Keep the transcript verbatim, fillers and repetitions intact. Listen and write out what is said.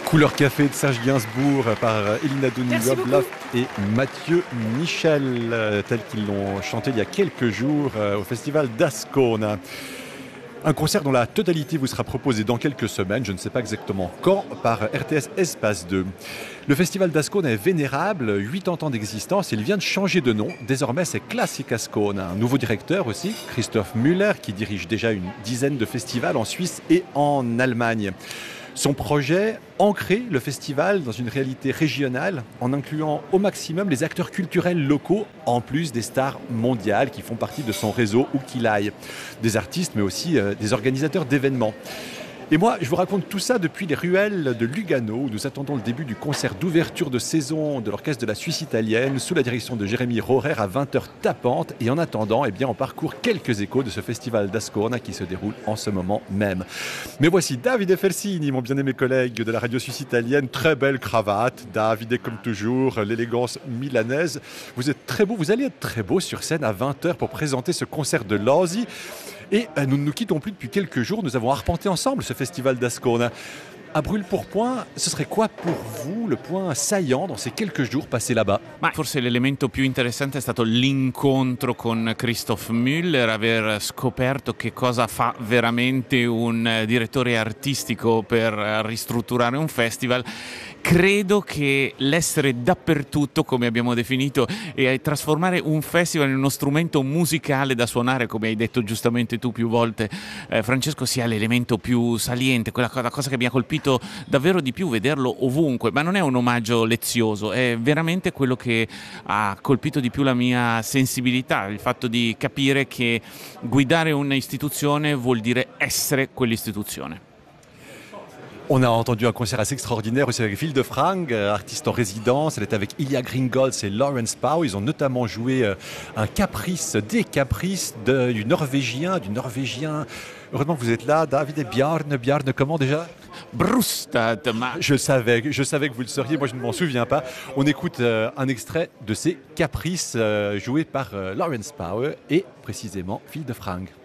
Couleur café de Serge Gainsbourg par Elina Doudou-Love et Mathieu Michel, tels qu'ils l'ont chanté il y a quelques jours au festival d'Ascona. Un concert dont la totalité vous sera proposé dans quelques semaines, je ne sais pas exactement quand, par R T S Espace deux. Le festival d'Ascona est vénérable, quatre-vingts ans d'existence, il vient de changer de nom. Désormais, c'est Classic Ascona. Un nouveau directeur aussi, Christoph Müller, qui dirige déjà une dizaine de festivals en Suisse et en Allemagne. Son projet, ancrer le festival dans une réalité régionale en incluant au maximum les acteurs culturels locaux, en plus des stars mondiales qui font partie de son réseau où qu'il aille. Des artistes, mais aussi euh, des organisateurs d'événements. Et moi, je vous raconte tout ça depuis les ruelles de Lugano, où nous attendons le début du concert d'ouverture de saison de l'Orchestre de la Suisse italienne, sous la direction de Jérémy Rohrer à vingt heures tapantes. Et en attendant, eh bien, on parcourt quelques échos de ce festival d'Ascona qui se déroule en ce moment même. Mais voici Davide Fersini, mon bien-aimé collègue de la radio suisse italienne. Très belle cravate, Davide comme toujours, l'élégance milanaise. Vous êtes très beau, vous allez être très beau sur scène à vingt heures pour présenter ce concert de Losi. Et euh, nous ne nous quittons plus depuis quelques jours, nous avons arpenté ensemble ce festival d'Ascona. À brûle-pourpoint, ce serait quoi pour vous le point saillant dans ces quelques jours passés là-bas? Ma forse l'elemento più interessante è stato l'incontro con Christoph Müller, aver scoperto che cosa fa veramente un direttore artistico per ristrutturare un festival. Credo che l'essere dappertutto, come abbiamo definito, e trasformare un festival in uno strumento musicale da suonare, come hai detto giustamente tu più volte, eh, Francesco, sia l'elemento più saliente, quella cosa, cosa che mi ha colpito davvero di più vederlo ovunque, ma non è un omaggio lezioso, è veramente quello che ha colpito di più la mia sensibilità, il fatto di capire che guidare un'istituzione vuol dire essere quell'istituzione. On a entendu un concert assez extraordinaire aussi avec Ville de Frank, artiste en résidence. Elle était avec Ilya Gringolz et Lawrence Powell. Ils ont notamment joué un caprice, des caprices de, du Norvégien, du Norvégien. Heureusement que vous êtes là, David et Bjarne. Bjarne, comment déjà? Brustad. Je savais, je savais que vous le sauriez, moi je ne m'en souviens pas. On écoute euh, un extrait de ces caprices euh, joués par euh, Lawrence Powell et précisément Ville de Frank.